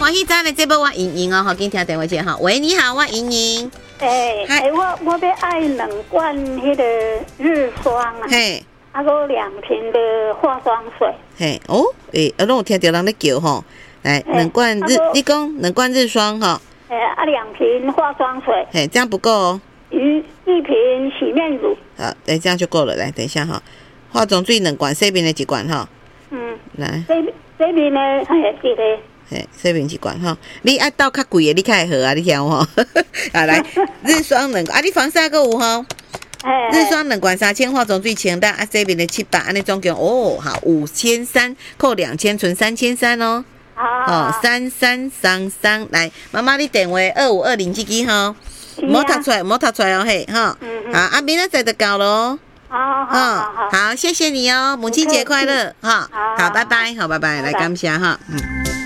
欢喜咱的节目我莹莹哦，好，今天电话接哈。喂，你好，我莹莹。 我要爱2罐迄个日霜啊， 嘿， 还有2瓶的化妆水。 嘿，哦，拢有听到人咧叫吼，来2罐日，你讲2罐日霜哈。 2瓶化妆水。 嘿，这样不够哦。 1瓶洗面乳。 好，这样就够了。来，等一下哈，化妆水2罐，洗面的1罐哈。来。 洗面的，对的。 嘿，洗面1罐哈，你爱倒较贵的，你较会好啊，你听吼。啊，来，日霜2罐，啊，你防晒还有吼。日霜2罐3000，化妆水1000，但洗面的700，安尼总共好5300，扣2000，存3300哦。3333，来，妈妈你电话2520这支吼，莫读出来哦嘿哈。好，明仔载就到咯。好，谢谢你哦，母亲节快乐哈。好，拜拜，好，拜拜，来感谢哈。